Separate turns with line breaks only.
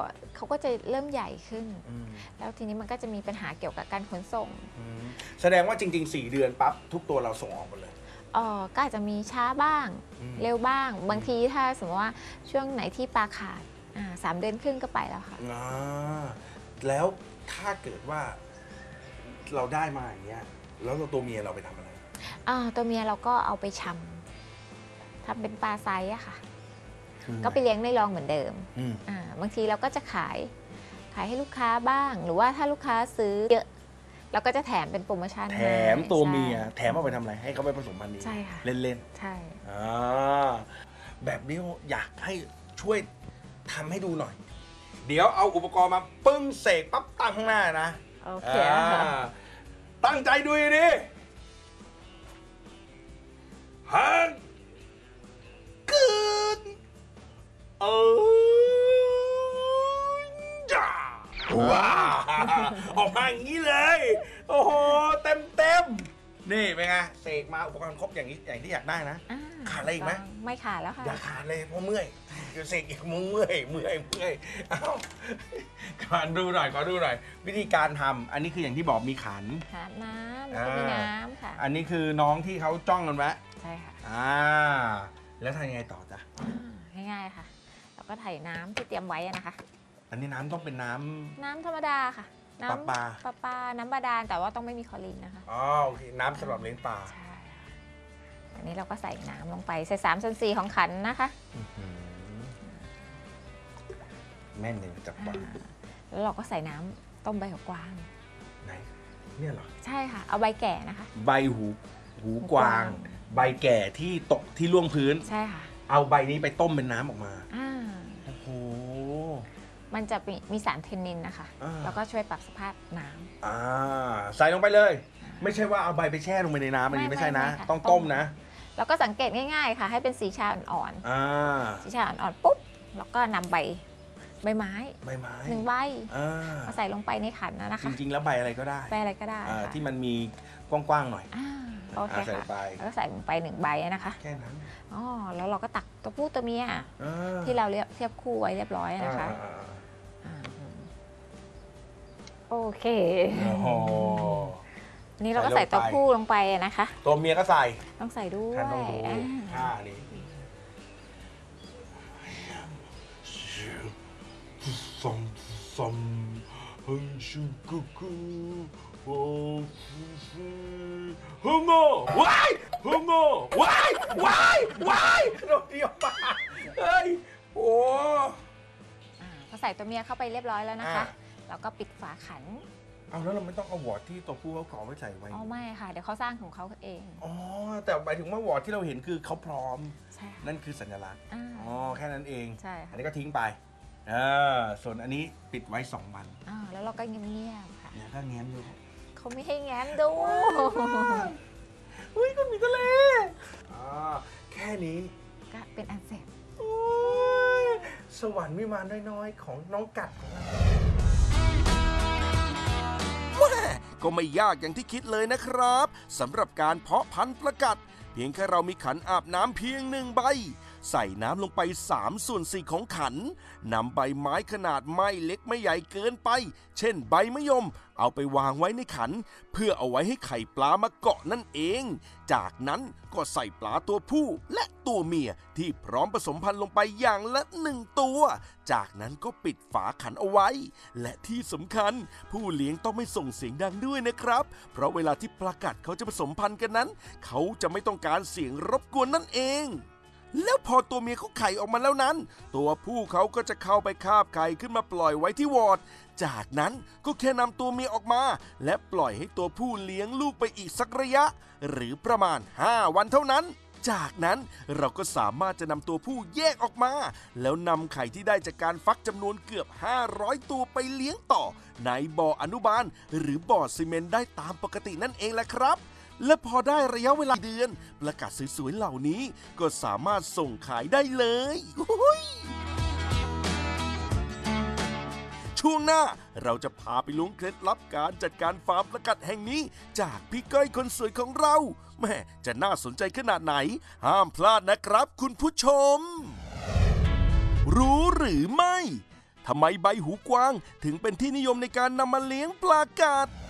เขาก็จะเริ่มใหญ่ขึ้นแล้วทีนี้มันก็จะมีปัญหาเกี่ยวกับการขนส่ง
แสดงว่าจริงๆ4 เดือนปั๊บทุกตัวเราส่งออกหมดเลย
ก็อาจจะมีช้าบ้างเร็วบ้างบางทีถ้าสมมติว่าช่วงไหนที่ปลาขาด3 เดือนครึ่งก็ไปแล้วค่ะ
แล้วถ้าเกิดว่าเราได้มาอย่างเงี้ยแล้วตัวเมียเราไปทำอะไร
ตัวเมียเราก็เอาไปชำทำเป็นปลาไซส์อะค่ะก็ไปเลี้ยงในรองเหมือนเดิมบางทีเราก็จะขายให้ลูกค้าบ้างหรือว่าถ้าลูกค้าซื้อเยอะเราก็จะแถมเป็นโปรโมชั่น
แถมตัวเมียแถมเอาไปทำอะไรให้เขาไปผสมพันธุ์นี้
ใช่ค่ะ
เล่น
ใช่
แบบนี้อยากให้ช่วยทำให้ดูหน่อยเดี๋ยวเอาอุปกรณ์มาปึ้งเสกปั๊บตั้งข้างหน้านะ
โอเค
ตั้งใจดูดิฮันเกิดจ้าว้าออกมาอย่างนี้เลยโอ้โหเต็มนี่เป็นไงเสกมาอุปกรณ์ครบอย่างนี้อย่างที่อยากได้นะขาดอะไรอีกไหม
ไม่ขาดแล้วค่ะ
อย่าขาดเลยเพราะเมื่อยเสกอีกเมื่อยเอ้าขอดูหน่อยวิธีการทำอันนี้คืออย่างที่บอกมีขัน
น้ำแล้วก็มีน้ำค่ะ
อันนี้คือน้องที่เขาจ้องกันไว้
ใช่ค่ะ
แล้วทำยังไงต่อจ๊ะ
ง่ายๆค่ะเราก็ถ่ายน้ำที่เตรียมไว้นะคะ
อันนี้น้ำต้องเป็นน้
ำธรรมดาค่ะน้ำปลาน้ำบาดาลแต่ว่าต้องไม่มีคลอรีนนะคะ
โอเคน้ำสำหรับเลี้ยงปลา
ใช่อันนี้เราก็ใส่น้ำลงไปใส่3/4ของขันนะคะ
แม่นเลยจับปลา
แล้วเราก็ใส่น้ำต้มใบกวาง
ไหนเนี่ยเหรอ
ใช่ค่ะเอาใบแก่นะคะ
ใบหูกวางใบแก่ที่ตกที่ล่วงพื้น
ใช่ค่ะ
เอาใบนี้ไปต้มเป็นน้ำออกมาโอ้โห
มันจะมีสารเทนนินนะคะแล้วก็ช่วยปรับสภาพน้
ำใส่ลงไปเลยไม่ใช่ว่าเอาใบไปแช่ลงไปในน้ำอันนี้ไม่ใช่นะต้องต้มนะ
แล้วก็สังเกตง่ายๆค่ะให้เป็นสีชาอ่อนๆสีชาอ่อนๆปุ๊บแล้วก็นำใบไม้1 ใบมาใส่ลงไปในขันนะคะ
จริงๆแล้วใบอะไรก็ได้ที่มันมีกว้างๆหน่อย
โอเคค่ะแล้วก็ใส่ลงไป1 ใบนะคะ
แค่นั้น
แล้วเราก็ตักตัวผู้ตัวเมียที่เราเทียบคู่ไว้เรียบร้อยนะคะโอเคนี่เราก็ใส่ตัวผู้ลงไปนะคะ
ตัวเมียก็ใส่
ต้องใส่ด้วย
ต้องดูนี้ซอมฮันชูกุกุโอ้ฮึงโง่ว้ายฮึงโง่ว้ายเราเดียวมาเฮ้ยโอ้
พอใส่ตัวเมียเข้าไปเรียบร้อยแล้วนะคะเราก็ปิดฝาขัน
แล้วเราไม่ต้องเอาวอร์ดที่ตัวผู้เขาขอไว้ใส่ไว้
ไม่ค่ะเดี๋ยวเขาสร้างของเขาเอง
แต่หมายถึงว่าวอร์ดที่เราเห็นคือเขาพร้อมนั่นคือสัญลักษณ์แค่นั้นเอง
ใช่
อันนี้ก็ทิ้งไปส่วนอันนี้ปิดไว้2 วัน
แล้วเราก็เงียบๆค่ะ
แล้วก็แง้มดู
เขาไม่ให้แง้มดู
อุ้ยก็มีทะเลแค่นี้
ก็เป็นอันเสร็จ
สวรรค์วิมานน้อยๆของน้องกัดของเราก็ไม่ยากอย่างที่คิดเลยนะครับสำหรับการเพาะพันธุ์ปลากัดเพียงแค่เรามีขันอาบน้ำเพียง1 ใบใส่น้ำลงไป3/4ของขันนำใบไม้ขนาดไม่เล็กไม่ใหญ่เกินไปเช่นใบมะยมเอาไปวางไว้ในขันเพื่อเอาไว้ให้ไข่ปลามาเกาะนั่นเองจากนั้นก็ใส่ปลาตัวผู้และตัวเมียที่พร้อมผสมพันธุ์ลงไปอย่างละ1 ตัวจากนั้นก็ปิดฝาขันเอาไว้และที่สำคัญผู้เลี้ยงต้องไม่ส่งเสียงดังด้วยนะครับเพราะเวลาที่ปลากัดเขาจะผสมพันธุ์กันนั้นเขาจะไม่ต้องการเสียงรบกวนนั่นเองแล้วพอตัวเมียเขาไข่ออกมาแล้วนั้นตัวผู้เขาก็จะเข้าไปคาบไข่ขึ้นมาปล่อยไว้ที่วอร์ดจากนั้นก็แค่นำตัวเมียออกมาและปล่อยให้ตัวผู้เลี้ยงลูกไปอีกสักระยะหรือประมาณ5 วันเท่านั้นจากนั้นเราก็สามารถจะนำตัวผู้แยกออกมาแล้วนำไข่ที่ได้จากการฟักจำนวนเกือบ500 ตัวไปเลี้ยงต่อในบ่ออนุบาลหรือบ่อซีเมนต์ได้ตามปกตินั่นเองแหละครับและพอได้ระยะเวลาเดือนปลากัดสวยๆเหล่านี้ก็สามารถส่งขายได้เลยช่วงหน้าเราจะพาไปล้วงเคล็ดลับการจัดการฟาร์มปลากัดแห่งนี้จากพี่ก้อยคนสวยของเราแม่จะน่าสนใจขนาดไหนห้ามพลาดนะครับคุณผู้ชมรู้หรือไม่ทำไมใบหูกวางถึงเป็นที่นิยมในการนำมาเลี้ยงปลากัด